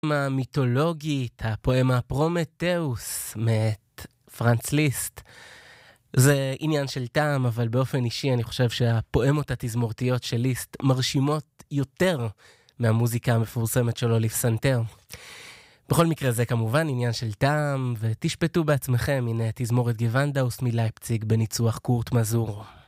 המיתולוגית, הפואמה פרומטאוס מאת פרנץ ליסט. זה עניין של טעם, אבל באופן אישי אני חושב שהפואמות התזמורתיות של ליסט מרשימות יותר מהמוזיקה המפורסמת שלו לפסנתר. בכל מקרה זה כמובן עניין של טעם, ותשפטו בעצמכם. הנה תזמורת גוונדאוס מלייפציג בניצוח קורט מזור.